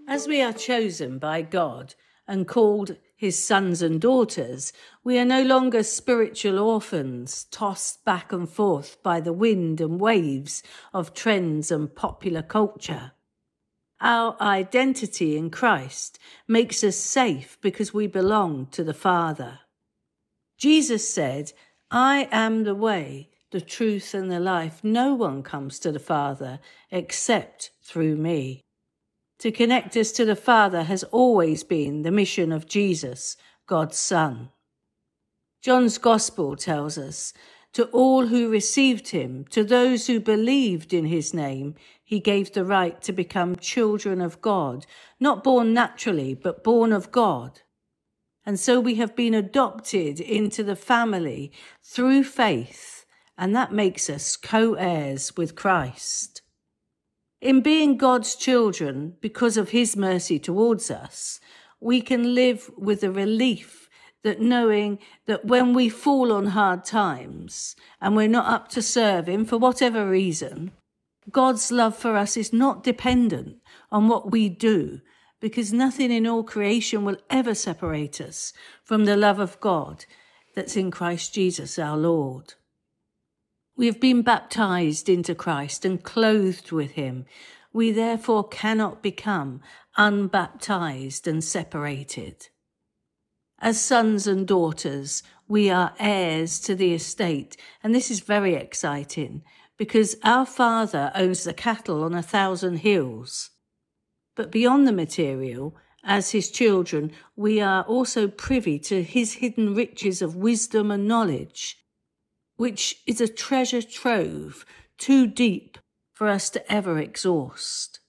As we are chosen by God and called his sons and daughters, we are no longer spiritual orphans tossed back and forth by the wind and waves of trends and popular culture. Our identity in Christ makes us safe because we belong to the Father. Jesus said, "I am the way, the truth and the life. No one comes to the Father except through me." To connect us to the Father has always been the mission of Jesus, God's Son. John's Gospel tells us, "To all who received him, to those who believed in his name, he gave the right to become children of God, not born naturally, but born of God." And so we have been adopted into the family through faith, and that makes us co-heirs with Christ. In being God's children, because of his mercy towards us, we can live with the relief that knowing that when we fall on hard times and we're not up to serve him for whatever reason, God's love for us is not dependent on what we do, because nothing in all creation will ever separate us from the love of God that's in Christ Jesus our Lord. We have been baptized into Christ and clothed with him. We therefore cannot become unbaptized and separated. As sons and daughters, we are heirs to the estate, and this is very exciting because our Father owns the cattle on 1,000 hills. But beyond the material, as his children, we are also privy to his hidden riches of wisdom and knowledge, which is a treasure trove too deep for us to ever exhaust.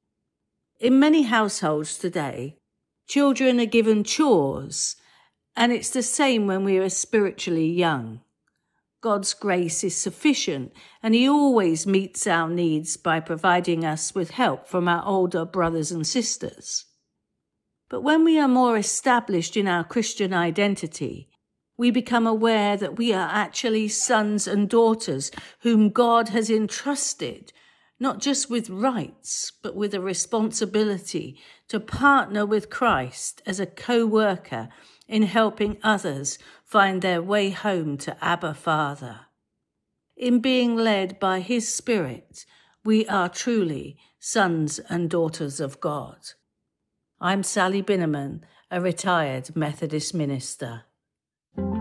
In many households today, children are given chores, and it's the same when we are spiritually young. God's grace is sufficient, and he always meets our needs by providing us with help from our older brothers and sisters. But when we are more established in our Christian identity, we become aware that we are actually sons and daughters whom God has entrusted, not just with rights, but with a responsibility to partner with Christ as a co-worker in helping others find their way home to Abba Father. In being led by his Spirit, we are truly sons and daughters of God. I'm Sally Binneman, a retired Methodist minister.